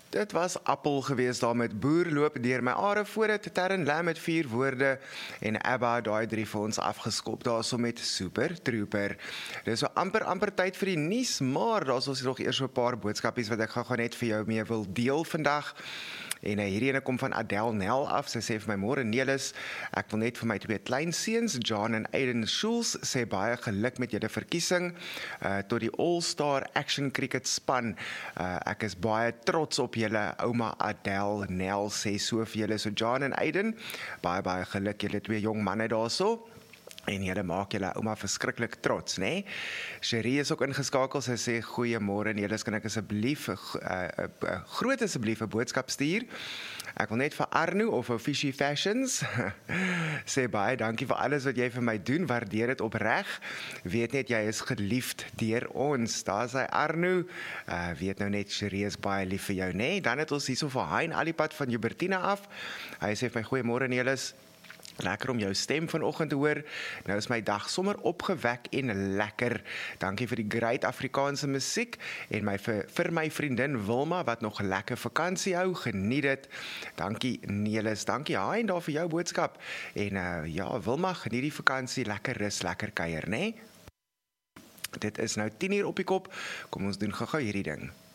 Dit was Appel geweest daar met Boer loop deur my are voor dit, Terren Lam met 4 woorde en Abba daai 3 vir ons afgeskop daarso met Super Trooper. Dis so amper tyd vir die nuus, maar daar's ons nog eers so 'n paar boodskapies wat ek gou net vir jou mee wil deel vandag. En hierdie ene kom van Adele Nel af. Sy sê vir my môre Nelis, ek wil net vir my 2 kleinseuns, John en Aiden Schulz, sê baie geluk met julle verkiesing tot die All-Star Action Cricket span. Ek is baie trots op julle, ouma Adele Nel sê so vir julle. So John en Aiden, baie geluk julle 2 jong manne daarso. En julle maak julle ouma verskriklik trots, né? Cherie is ook ingeskakel, sy sê goeiemôre en julle kan ek asseblief groot asseblief 'n boodskap stuur. Ek wil net vir Arno of vir Fishy Fashions sê baie dankie vir alles wat jy vir my doen, waardeer dit opreg. Weet net jy is geliefd deur ons. Daar's hy Arno. Weet nou net Cherie is baie lief vir jou, né? Dan het ons hierso vir Hein Alipad van Jubertina af. Hy sê vir my goeiemôre en julle lekker om jou stem vanoggend te hoor. Nou is my dag sommer opgewek en lekker. Dankie vir die great Afrikaanse musiek en vir my vriendin Wilma wat nog lekker vakansie hou. Geniet dit. Dankie Nelis, dankie Hein daar vir jou boodskap. En ja, Wilma, geniet die vakansie, lekker rus, lekker kuier, né? Dit is nou 10 uur op die kop. Kom ons doen gou-gou hierdie ding.